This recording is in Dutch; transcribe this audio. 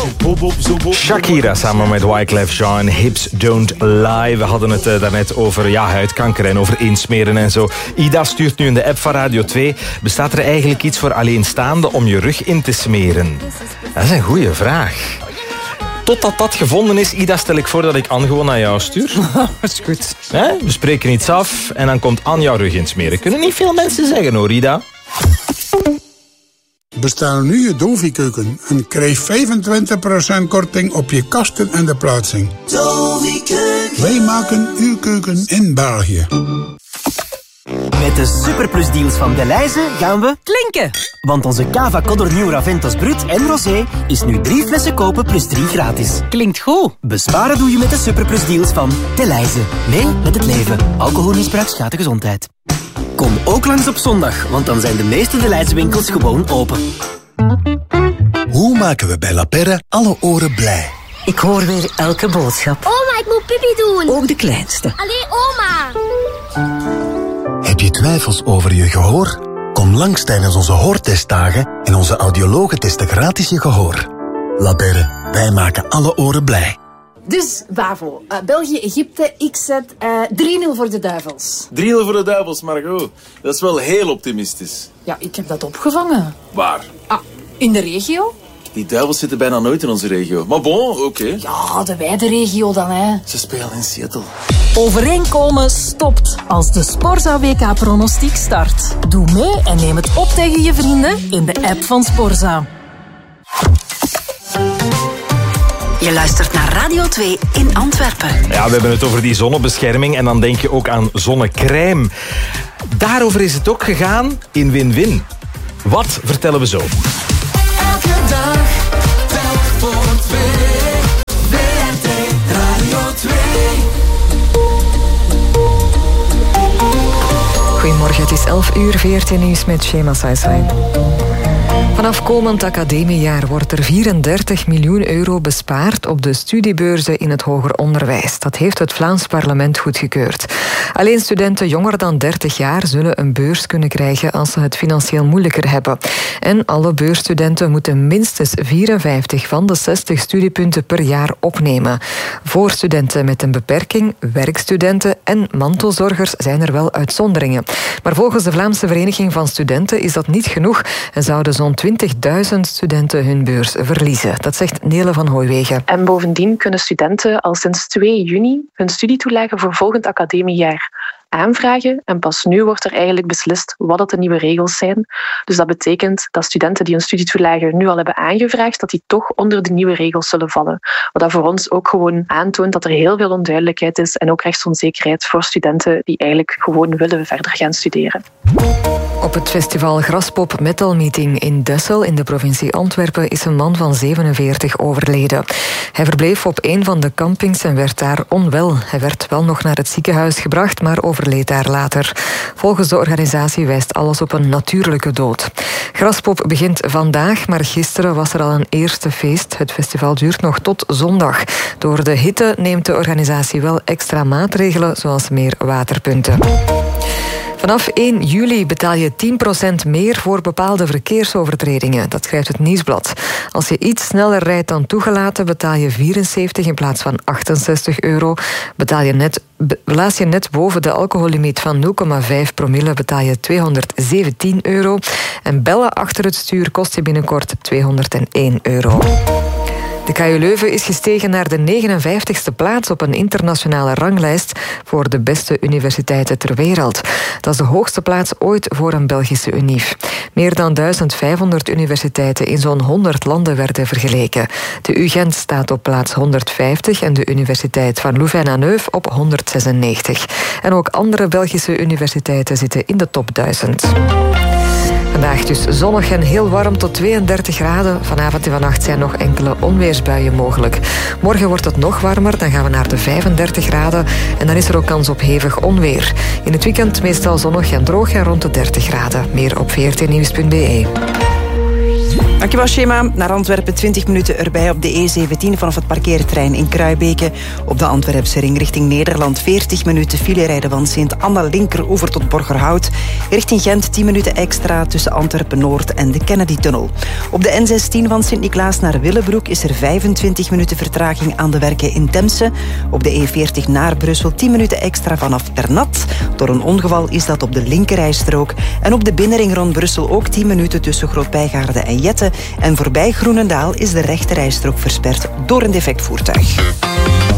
Shakira samen met Wyclef Jean, Hips Don't Lie. We hadden het daarnet over huidkanker en over insmeren en zo. Ida stuurt nu in de app van Radio 2. Bestaat er eigenlijk iets voor alleenstaanden om je rug in te smeren? Dat is een goede vraag. Totdat dat gevonden is, Ida, stel ik voor dat ik Anne gewoon naar jou stuur. Dat is goed. We spreken iets af en dan komt Anne jouw rug insmeren. Kunnen niet veel mensen zeggen hoor, Ida. Bestel nu je Dovi-keuken en krijg 25% korting op je kasten en de plaatsing. Dovi-keuken. Wij maken uw keuken in België. Met de superplusdeals van Delhaize gaan we klinken. Want onze Cava Codorniu Raventos Brut en Rosé is nu 3 flessen kopen plus 3 gratis. Klinkt goed. Besparen doe je met de superplusdeals van Delhaize. Mee met het leven. Alcoholmisbruik schaadt de gezondheid. Kom ook langs op zondag, want dan zijn de meeste Delhaize winkels gewoon open. Hoe maken we bij La Perre alle oren blij? Ik hoor weer elke boodschap. Oma, ik moet pipi doen. Ook de kleinste. Allee, oma. Heb je twijfels over je gehoor? Kom langs tijdens onze hoortestdagen en onze audiologen testen gratis je gehoor. La Perre, wij maken alle oren blij. Dus, Bavo, België-Egypte, ik zet 3-0 voor de Duivels. 3-0 voor de Duivels, Margot. Dat is wel heel optimistisch. Ja, ik heb dat opgevangen. Waar? In de regio. Die Duivels zitten bijna nooit in onze regio. Maar bon, oké. Ja, de wijde regio dan, hè. Ze spelen in Seattle. Overeenkomen stopt als de Sporza WK-pronostiek start. Doe mee en neem het op tegen je vrienden in de app van Sporza. Je luistert naar Radio 2 in Antwerpen. Ja, we hebben het over die zonnebescherming en dan denk je ook aan zonnecrème. Daarover is het ook gegaan in Win-Win. Wat vertellen we zo? Elke dag, telk voor 2. WNT Radio 2. Goedemorgen, het is 11:14 nieuws met Shema Saisai. Vanaf komend academiejaar wordt er 34 miljoen euro bespaard op de studiebeurzen in het hoger onderwijs. Dat heeft het Vlaams parlement goedgekeurd. Alleen studenten jonger dan 30 jaar zullen een beurs kunnen krijgen als ze het financieel moeilijker hebben. En alle beursstudenten moeten minstens 54 van de 60 studiepunten per jaar opnemen. Voor studenten met een beperking, werkstudenten en mantelzorgers zijn er wel uitzonderingen. Maar volgens de Vlaamse Vereniging van Studenten is dat niet genoeg en zouden zo'n 20.000 studenten hun beurs verliezen. Dat zegt Nele van Hooijwegen. En bovendien kunnen studenten al sinds 2 juni hun studietoelage voor volgend academiejaar aanvragen. En pas nu wordt er eigenlijk beslist wat het de nieuwe regels zijn. Dus dat betekent dat studenten die hun studietoelage nu al hebben aangevraagd, dat die toch onder de nieuwe regels zullen vallen. Wat dat voor ons ook gewoon aantoont dat er heel veel onduidelijkheid is en ook rechtsonzekerheid voor studenten die eigenlijk gewoon willen verder gaan studeren. Op het festival Graspop Metal Meeting in Dessel in de provincie Antwerpen is een man van 47 overleden. Hij verbleef op een van de campings en werd daar onwel. Hij werd wel nog naar het ziekenhuis gebracht, maar overleed daar later. Volgens de organisatie wijst alles op een natuurlijke dood. Graspop begint vandaag, maar gisteren was er al een eerste feest. Het festival duurt nog tot zondag. Door de hitte neemt de organisatie wel extra maatregelen, zoals meer waterpunten. Vanaf 1 juli betaal je 10% meer voor bepaalde verkeersovertredingen. Dat schrijft het Nieuwsblad. Als je iets sneller rijdt dan toegelaten, betaal je 74 in plaats van 68 euro. Blaas je net boven de alcohollimiet van 0,5 promille, betaal je 217 euro. En bellen achter het stuur kost je binnenkort 201 euro. De KU Leuven is gestegen naar de 59ste plaats op een internationale ranglijst voor de beste universiteiten ter wereld. Dat is de hoogste plaats ooit voor een Belgische unief. Meer dan 1500 universiteiten in zo'n 100 landen werden vergeleken. De UGent staat op plaats 150 en de Universiteit van Louvain-la-Neuve op 196. En ook andere Belgische universiteiten zitten in de top 1000. Vandaag dus zonnig en heel warm tot 32 graden. Vanavond en vannacht zijn nog enkele onweersbuien mogelijk. Morgen wordt het nog warmer, dan gaan we naar de 35 graden. En dan is er ook kans op hevig onweer. In het weekend meestal zonnig en droog en rond de 30 graden. Meer op vrtnieuws.be. Dankjewel, Shema. Naar Antwerpen 20 minuten erbij op de E17 vanaf het parkeerterrein in Kruibeke. Op de Antwerpse ring richting Nederland 40 minuten file rijden van Sint-Anna Linker over tot Borgerhout. Richting Gent 10 minuten extra tussen Antwerpen-Noord en de Kennedy-tunnel. Op de N16 van Sint-Niklaas naar Willebroek is er 25 minuten vertraging aan de werken in Temse. Op de E40 naar Brussel 10 minuten extra vanaf Ternat. Door een ongeval is dat op de linkerrijstrook. En op de binnenring rond Brussel ook 10 minuten tussen Groot-Bijgaarde en Jette. En voorbij Groenendaal is de rechterrijstrook versperd door een defect voertuig.